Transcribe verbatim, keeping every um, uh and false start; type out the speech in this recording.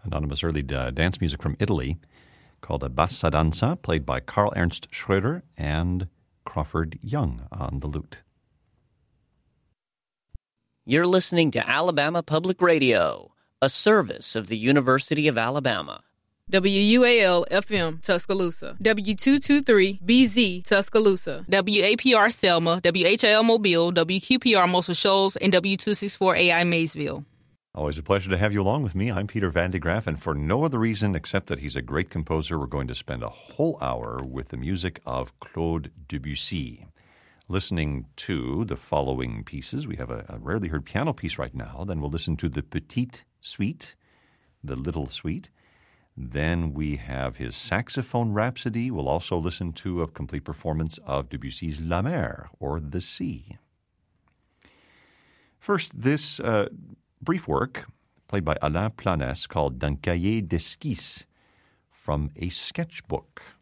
anonymous early uh, dance music from Italy called a Bassa Danza, played by Karl Ernst Schröder and Crawford Young on the lute. You're listening to Alabama Public Radio, a service of the University of Alabama. W U A L F M Tuscaloosa, W two twenty-three B Z Tuscaloosa, W A P R Selma, W H I L Mobile, W Q P R Muscle Shoals, and W two sixty-four A I Maysville. Always a pleasure to have you along with me. I'm Peter Van de Graaff, and for no other reason except that he's a great composer, we're going to spend a whole hour with the music of Claude Debussy. Listening to the following pieces, we have a, a rarely heard piano piece right now. Then we'll listen to the Petite Suite, the Little Suite. Then we have his saxophone rhapsody. We'll also listen to a complete performance of Debussy's La Mer, or The Sea. First, this uh, brief work played by Alain Planès called D'un cahier d'esquisse, from a sketchbook.